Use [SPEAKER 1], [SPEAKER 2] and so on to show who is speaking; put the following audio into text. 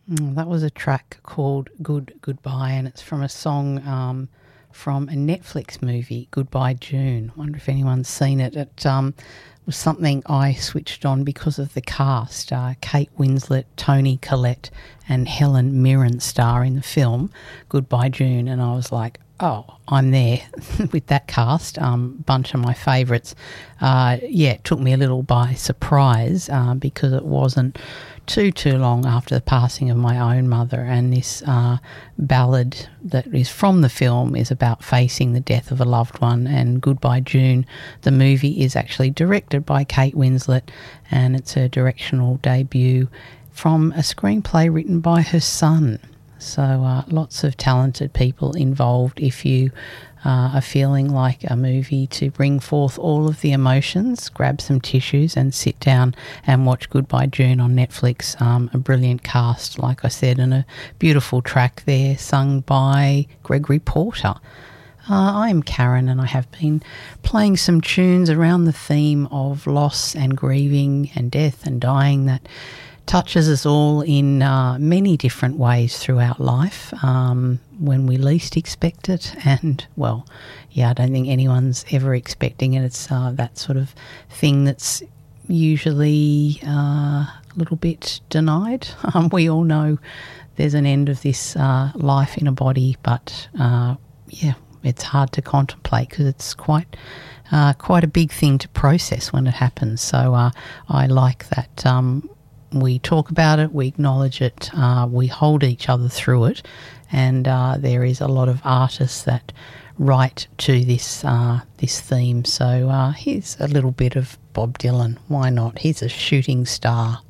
[SPEAKER 1] That was a track called Goodbye, and it's from a song from a Netflix movie, Goodbye June. I wonder if anyone's seen it. It was something I switched on because of the cast. Kate Winslet, Toni Collette and Helen Mirren star in the film Goodbye June, and I was like, oh, I'm there with that cast, bunch of my favourites. It took me a little by surprise because it wasn't too long after the passing of my own mother, and this ballad that is from the film is about facing the death of a loved one. And Goodbye June, the movie, is actually directed by Kate Winslet, and it's her directional debut from a screenplay written by her son. So lots of talented people involved. If you are feeling like a movie to bring forth all of the emotions, grab some tissues and sit down and watch Goodbye June on Netflix. A brilliant cast, like I said, and a beautiful track there sung by Gregory Porter. I am Karen, and I have been playing some tunes around the theme of loss and grieving and death and dying that touches us all in many different ways throughout life, when we least expect it. And, I don't think anyone's ever expecting it. It's that sort of thing that's usually a little bit denied. We all know there's an end of this life in a body, but, it's hard to contemplate because it's quite a big thing to process when it happens. So I like that we talk about it, we acknowledge it, we hold each other through it, and there is a lot of artists that write to this theme. So here's a little bit of Bob Dylan. Why not? He's a shooting star.